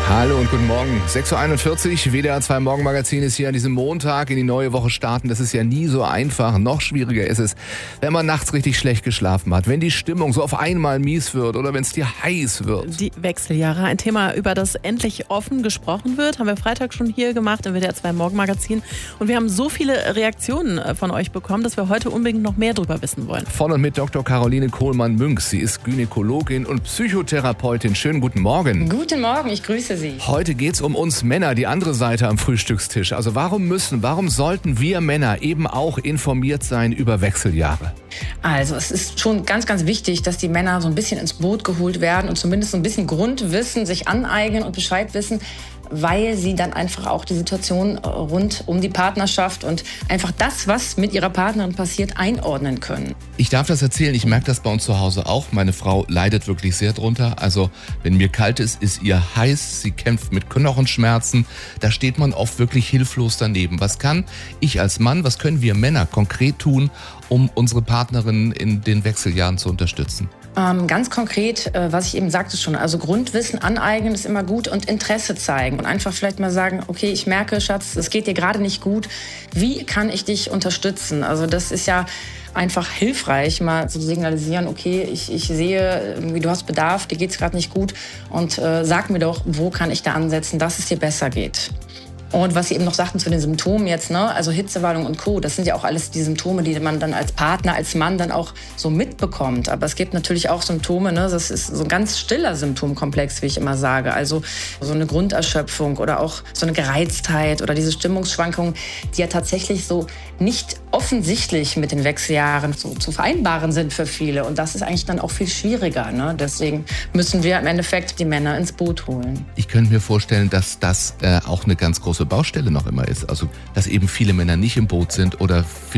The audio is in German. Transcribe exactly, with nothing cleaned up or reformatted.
Hallo und guten Morgen. sechs Uhr einundvierzig, W D R zwei Morgenmagazin ist hier an diesem Montag in die neue Woche starten. Das ist ja nie so einfach. Noch schwieriger ist es, wenn man nachts richtig schlecht geschlafen hat, wenn die Stimmung so auf einmal mies wird oder wenn es dir heiß wird. Die Wechseljahre, ein Thema, über das endlich offen gesprochen wird, haben wir Freitag schon hier gemacht im W D R zwei Morgenmagazin. Und wir haben so viele Reaktionen von euch bekommen, dass wir heute unbedingt noch mehr drüber wissen wollen. Von und mit Doktor Caroline Kohlmann-Münx. Sie ist Gynäkologin und Psychotherapeutin. Schönen guten Morgen. Guten Morgen, ich grüße Sie. Heute geht's um uns Männer, die andere Seite am Frühstückstisch. Also warum müssen, warum sollten wir Männer eben auch informiert sein über Wechseljahre? Also es ist schon ganz, ganz wichtig, dass die Männer so ein bisschen ins Boot geholt werden und zumindest so ein bisschen Grundwissen sich aneignen und Bescheid wissen, weil sie dann einfach auch die Situation rund um die Partnerschaft und einfach das, was mit ihrer Partnerin passiert, einordnen können. Ich darf das erzählen, ich merke das bei uns zu Hause auch. Meine Frau leidet wirklich sehr drunter. Also wenn mir kalt ist, ist ihr heiß. Sie kämpft mit Knochenschmerzen. Da steht man oft wirklich hilflos daneben. Was kann ich als Mann, was können wir Männer konkret tun, um unsere Partnerin in den Wechseljahren zu unterstützen? Ähm, ganz konkret, äh, was ich eben sagte schon, also Grundwissen aneignen ist immer gut und Interesse zeigen und einfach vielleicht mal sagen, okay, ich merke, Schatz, es geht dir gerade nicht gut. Wie kann ich dich unterstützen? Also das ist ja einfach hilfreich, mal zu signalisieren, okay, ich, ich sehe, du hast Bedarf, dir geht's gerade nicht gut und äh, sag mir doch, wo kann ich da ansetzen, dass es dir besser geht. Und was Sie eben noch sagten zu den Symptomen jetzt, ne, also Hitzewallung und Co., das sind ja auch alles die Symptome, die man dann als Partner, als Mann dann auch so mitbekommt. Aber es gibt natürlich auch Symptome, ne, das ist so ein ganz stiller Symptomkomplex, wie ich immer sage. Also so eine Grunderschöpfung oder auch so eine Gereiztheit oder diese Stimmungsschwankungen, die ja tatsächlich so nicht offensichtlich mit den Wechseljahren so zu vereinbaren sind für viele. Und das ist eigentlich dann auch viel schwieriger, ne? Deswegen müssen wir im Endeffekt die Männer ins Boot holen. Ich könnte mir vorstellen, dass das äh, auch eine ganz große Baustelle noch immer ist. Also, dass eben viele Männer nicht im Boot sind oder